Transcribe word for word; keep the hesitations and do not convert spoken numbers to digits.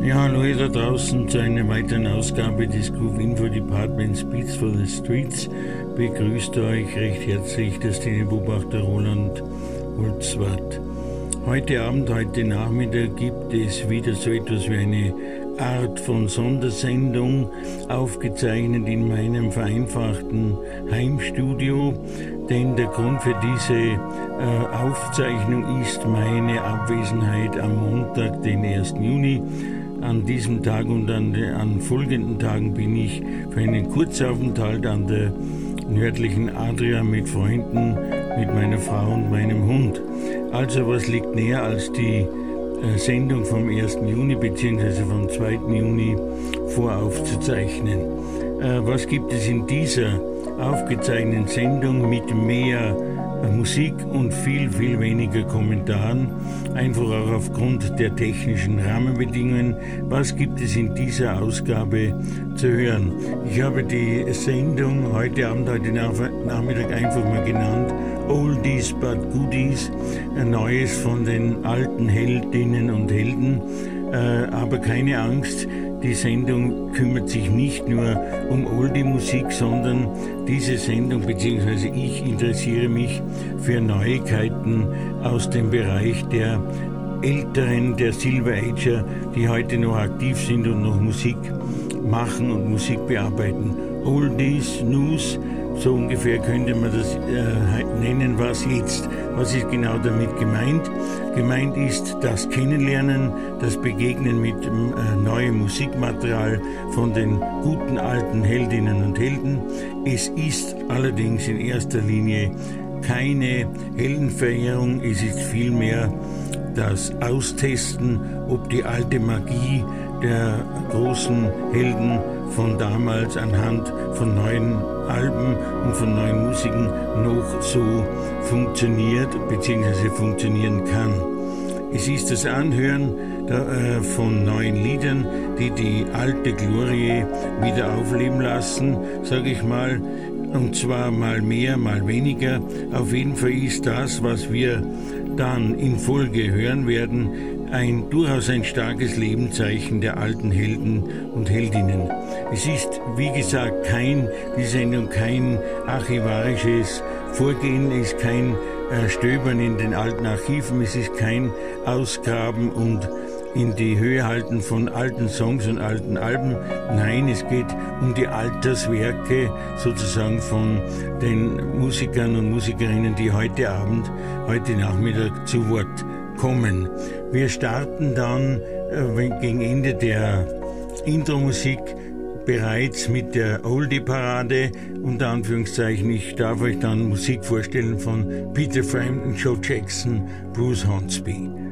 Ja, hallo ihr da draußen zu einer weiteren Ausgabe des Groove Info Departments Beats for the Streets. Begrüßt euch recht herzlich der Szenebeobachter Roland Holzwart. Heute Abend, heute Nachmittag gibt es wieder so etwas wie eine Art von Sondersendung, aufgezeichnet in meinem vereinfachten Heimstudio, denn der Grund für diese äh, Aufzeichnung ist meine Abwesenheit am Montag, den ersten Juni. An diesem Tag und an, an folgenden Tagen bin ich für einen Kurzaufenthalt an der nördlichen Adria mit Freunden, mit meiner Frau und meinem Hund. Also was liegt näher als die äh, Sendung vom ersten Juni bzw. vom zweiten Juni voraufzuzeichnen. Äh, was gibt es in dieser aufgezeichneten Sendung mit mehr äh, Musik und viel, viel weniger Kommentaren? Einfach auch aufgrund der technischen Rahmenbedingungen. Was gibt es in dieser Ausgabe zu hören? Ich habe die Sendung heute Abend, heute Nachmittag einfach mal genannt Oldies but Goodies, ein Neues von den alten Heldinnen und Helden. Äh, aber keine Angst, die Sendung kümmert sich nicht nur um Oldie-Musik, sondern diese Sendung bzw. ich interessiere mich für Neuigkeiten aus dem Bereich der Älteren, der Silver Ager, die heute noch aktiv sind und noch Musik machen und Musik bearbeiten. Oldies, News, so ungefähr könnte man das äh, nennen, was jetzt. Was ist genau damit gemeint? Gemeint ist das Kennenlernen, das Begegnen mit äh, neuem Musikmaterial von den guten alten Heldinnen und Helden. Es ist allerdings in erster Linie keine Heldenverehrung, es ist vielmehr das Austesten, ob die alte Magie der großen Helden von damals anhand von neuen Alben und von neuen Musiken noch so funktioniert bzw. funktionieren kann. Es ist das Anhören der, äh, von neuen Liedern, die die alte Glorie wieder aufleben lassen, sage ich mal, und zwar mal mehr, mal weniger. Auf jeden Fall ist das, was wir dann in Folge hören werden, ein durchaus ein starkes Lebenszeichen der alten Helden und Heldinnen. Es ist, wie gesagt, kein, die Sendung kein archivarisches Vorgehen, ist kein äh, Stöbern in den alten Archiven, es ist kein Ausgraben und in die Höhe halten von alten Songs und alten Alben. Nein, es geht um die Alterswerke sozusagen von den Musikern und Musikerinnen, die heute Abend, heute Nachmittag zu Wort kommen. Wir starten dann äh, gegen Ende der Intro-Musik bereits mit der Oldie-Parade, unter Anführungszeichen. Ich darf euch dann Musik vorstellen von Peter Frampton, Joe Jackson, Bruce Hornsby.